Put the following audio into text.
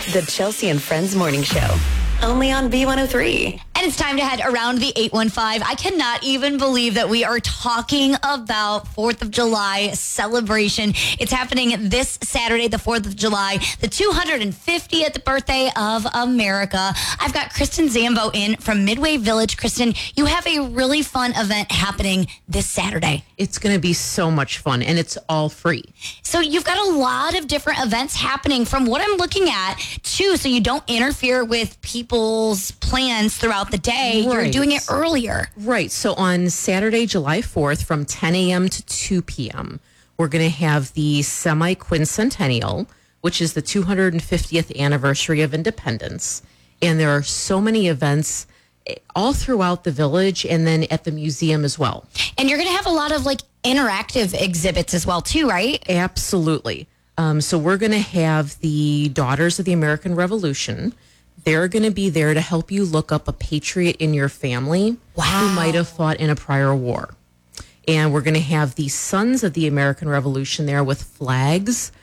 The Chelsea and Friends Morning Show. Only on B103. And it's time to head around the 815. I cannot even believe that we are talking about 4th of July celebration. It's happening this Saturday, the 4th of July, the 250th birthday of America. I've got Kristen Zambo in from Midway Village. Kristen, you have a really fun event happening this Saturday. It's going to be so much fun, and it's all free. So you've got a lot of different events happening from what I'm looking at, too, so you don't interfere with people's plans throughout the day. Right. You're doing it earlier. Right. So on Saturday, July 4th, from 10 a.m. to 2 p.m., we're going to have the semi-quincentennial, which is the 250th anniversary of independence. And there are so many events all throughout the village and then at the museum as well. And you're going to have a lot of interactive exhibits as well, too, right? Absolutely. So we're going to have the Daughters of the American Revolution. They're going to be there to help you look up a patriot in your family who might have fought in a prior war. And we're going to have the Sons of the American Revolution there with flags